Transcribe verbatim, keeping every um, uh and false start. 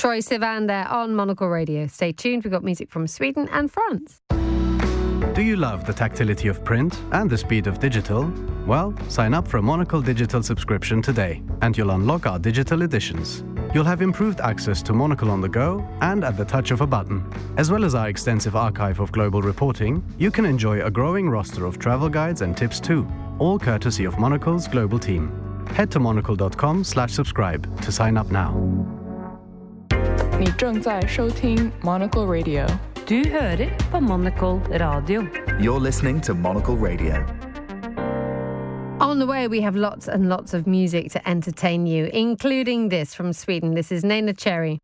Troye Sivan there on Monocle Radio. Stay tuned, we've got music from Sweden and France. Do you love the tactility of print and the speed of digital? Well, sign up for a Monocle digital subscription today and you'll unlock our digital editions. You'll have improved access to Monocle on the go and at the touch of a button. As well as our extensive archive of global reporting, you can enjoy a growing roster of travel guides and tips too, all courtesy of Monocle's global team. Head to monocle.com slash subscribe to sign up now. 你正在收听 Monocle Radio. Du hører på Monocle Radio. You're listening to Monocle Radio. On the way, we have lots and lots of music to entertain you, including this from Sweden. This is Nena Cherry.